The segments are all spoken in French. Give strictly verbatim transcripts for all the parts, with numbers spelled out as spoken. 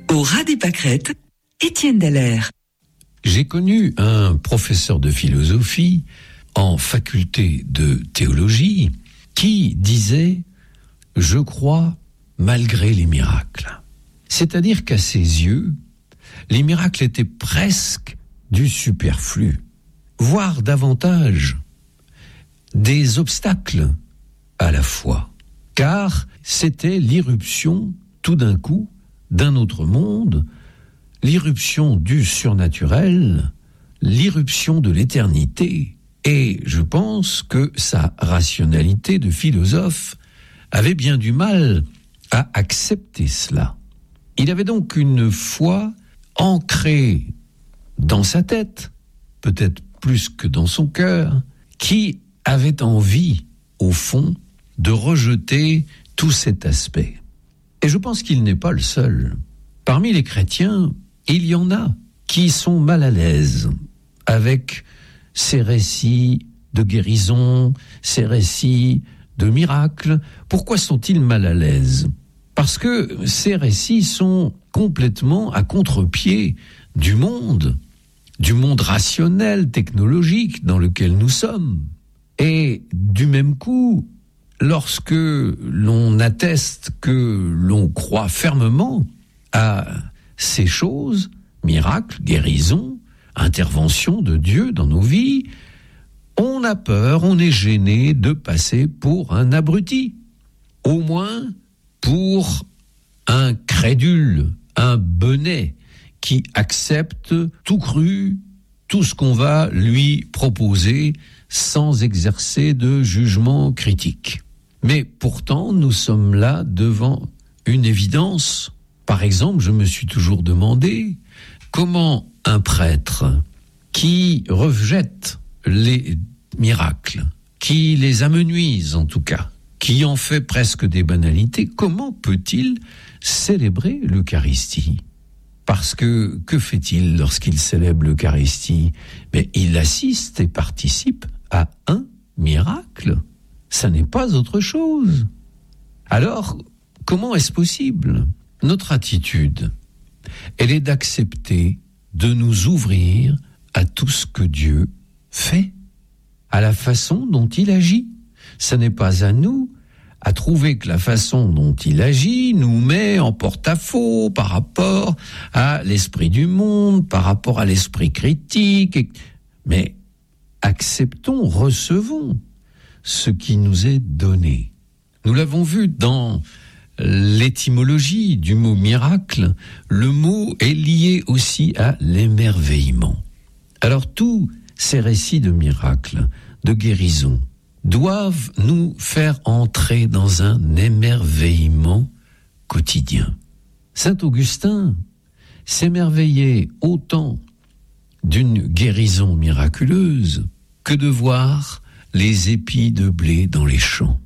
Au ras des pâquerettes, Étienne Dallaire. J'ai connu un professeur de philosophie en faculté de théologie qui disait « Je crois malgré les miracles ». C'est-à-dire qu'à ses yeux, les miracles étaient presque du superflu, voire davantage des obstacles à la foi, car c'était l'irruption tout d'un coup d'un autre monde, l'irruption du surnaturel, l'irruption de l'éternité. Et je pense que sa rationalité de philosophe avait bien du mal à accepter cela. Il avait donc une foi ancrée dans sa tête, peut-être plus que dans son cœur, qui avait envie, au fond, de rejeter tout cet aspect. Et je pense qu'il n'est pas le seul. Parmi les chrétiens, il y en a qui sont mal à l'aise avec ces récits de guérison, ces récits de miracles. Pourquoi sont-ils mal à l'aise ? Parce que ces récits sont complètement à contre-pied du monde, du monde rationnel, technologique dans lequel nous sommes. Et du même coup, lorsque l'on atteste que l'on croit fermement à ces choses, miracles, guérisons, intervention de Dieu dans nos vies, on a peur, on est gêné de passer pour un abruti, au moins pour un crédule, un benet qui accepte tout cru, tout ce qu'on va lui proposer sans exercer de jugement critique. Mais pourtant, nous sommes là devant une évidence. Par exemple, je me suis toujours demandé comment un prêtre qui rejette les miracles, qui les amenuise en tout cas, qui en fait presque des banalités, comment peut-il célébrer l'Eucharistie ? Parce que, que fait-il lorsqu'il célèbre l'Eucharistie ? Mais il assiste et participe à un miracle. Ça n'est pas autre chose. Alors, comment est-ce possible ? Notre attitude, elle est d'accepter de nous ouvrir à tout ce que Dieu fait, à la façon dont il agit. Ce n'est pas à nous à trouver que la façon dont il agit nous met en porte-à-faux par rapport à l'esprit du monde, par rapport à l'esprit critique. Mais acceptons, recevons ce qui nous est donné. Nous l'avons vu dans l'étymologie du mot miracle, le mot est lié aussi à l'émerveillement. Alors tous ces récits de miracles, de guérison, doivent nous faire entrer dans un émerveillement quotidien. Saint Augustin s'émerveillait autant d'une guérison miraculeuse que de voir les épis de blé dans les champs.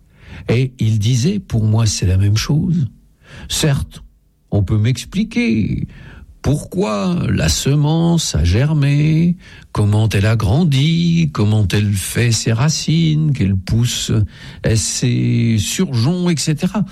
Et il disait, pour moi c'est la même chose. Certes, on peut m'expliquer pourquoi la semence a germé, comment elle a grandi, comment elle fait ses racines, qu'elle pousse ses surgeons, et cetera.